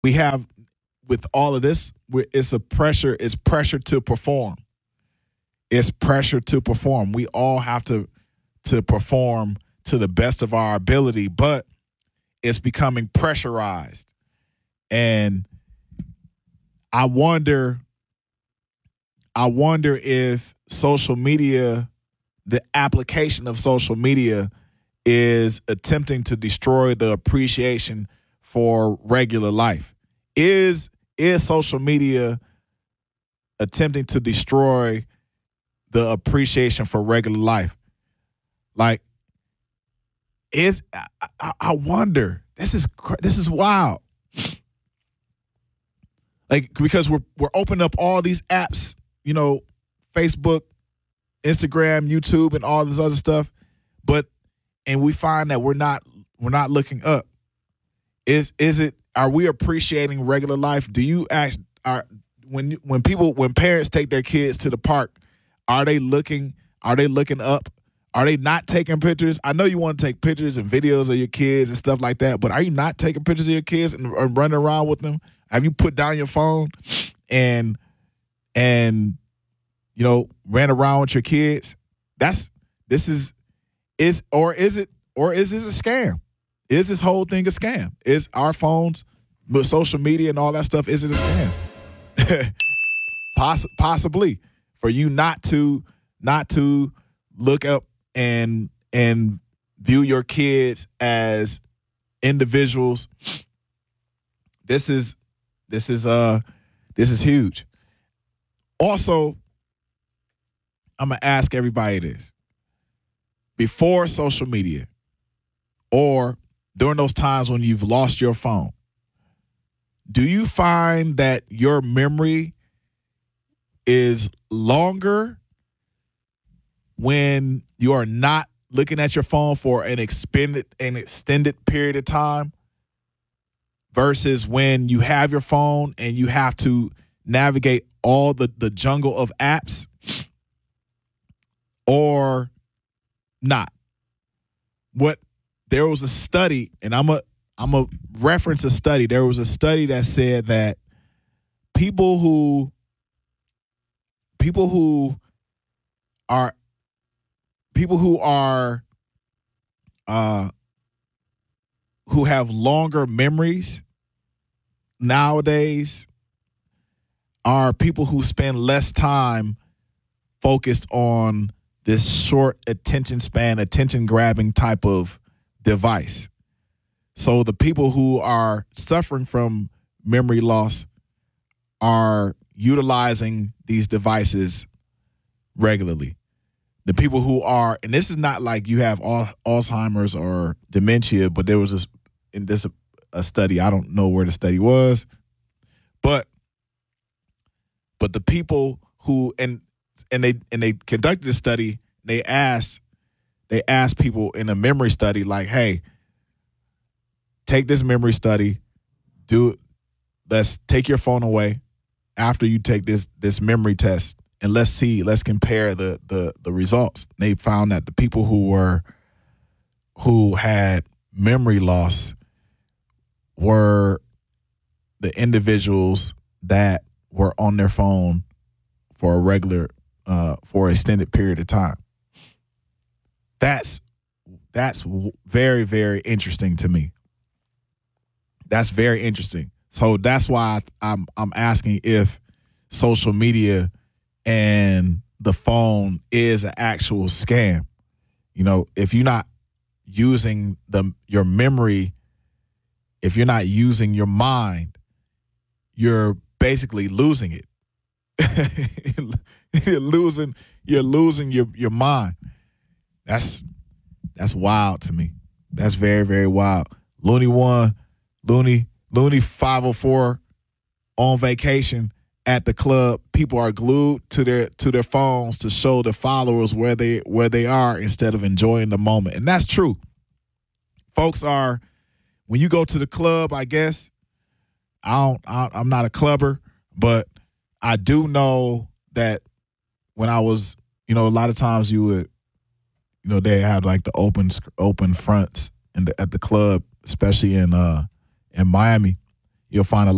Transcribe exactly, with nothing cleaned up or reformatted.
We have with all of this, it's a pressure, it's pressure to perform. It's pressure to perform. We all have to to perform to the best of our ability, but it's becoming pressurized. And I wonder, I wonder if social media, the application of social media is attempting to destroy the appreciation for regular life. Is is social media attempting to destroy the appreciation for regular life? Like, is I, I wonder. This is this is wild. Like, because we're we're opening up all these apps, you know, Facebook, Instagram, YouTube, and all this other stuff, but and we find that we're not we're not looking up. Is is it? Are we appreciating regular life? Do you act? Are when when people when parents take their kids to the park, are they looking? Are they looking up? Are they not taking pictures? I know you want to take pictures and videos of your kids and stuff like that, but are you not taking pictures of your kids and, and running around with them? Have you put down your phone and and you know ran around with your kids? That's this is is or is it or is it a scam? Is this whole thing a scam? Is our phones, with social media and all that stuff, is it a scam? Poss- possibly for you not to not to look up and and view your kids as individuals. This is this is uh this is huge. Also, I'm gonna ask everybody this: before social media, or during those times when you've lost your phone, do you find that your memory is longer when you are not looking at your phone for an extended an extended period of time versus when you have your phone and you have to navigate all the, the jungle of apps, or not? What There was a study, and I'm a I'm a reference a study. There was a study that said that people who people who are people who are uh who have longer memories nowadays are people who spend less time focused on this short attention span, attention grabbing type of device. So the people who are suffering from memory loss are utilizing these devices regularly. The people who are, and this is not like you have al- Alzheimer's or dementia, but there was this in this a study. I don't know where the study was, but but the people who and and they and they conducted this study. They asked they asked people in a memory study, like, hey, take this memory study, do let's take your phone away after you take this this memory test, and let's see, let's compare the the the results. They found that the people who were who had memory loss were the individuals that were on their phone for a regular uh, for an extended period of time. That's that's very, very interesting to me. That's very interesting. So that's why I'm I'm asking if social media and the phone is an actual scam. You know, if you're not using the your memory, if you're not using your mind, you're basically losing it. you're losing you're losing your your mind. That's that's wild to me. That's very, very wild. Looney one, Looney, Looney five oh four on vacation at the club. People are glued to their to their phones to show the followers where they where they are instead of enjoying the moment. And that's true. Folks are, when you go to the club, I guess, I don't I, I'm not a clubber, but I do know that when I was, you know, a lot of times you would, you know, they have like the open open fronts in the, at the club, especially in uh in Miami. You'll find a